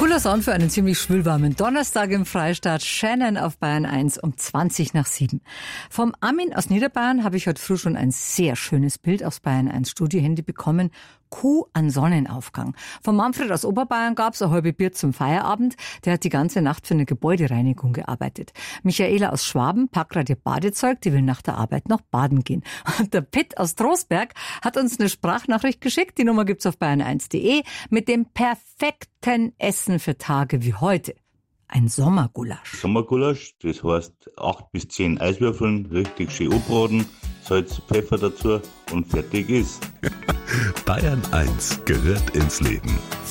Cooler Sound für einen ziemlich schwülwarmen Donnerstag im Freistaat. Shannon auf Bayern 1 um 7:20. Vom Armin aus Niederbayern habe ich heute früh schon ein sehr schönes Bild aufs Bayern 1 Studiohandy bekommen. Kuh an Sonnenaufgang. Von Manfred aus Oberbayern gab's ein halbe Bier zum Feierabend. Der hat die ganze Nacht für eine Gebäudereinigung gearbeitet. Michaela aus Schwaben packt gerade ihr Badezeug, die will nach der Arbeit noch baden gehen. Und der Pitt aus Trostberg hat uns eine Sprachnachricht geschickt. Die Nummer gibt's auf bayern1.de mit dem perfekten Essen für Tage wie heute. Ein Sommergulasch. Sommergulasch, das heißt 8 bis 10 Eiswürfeln, richtig schön anbraten, Salz, Pfeffer dazu und fertig ist. Bayern 1 gehört ins Leben.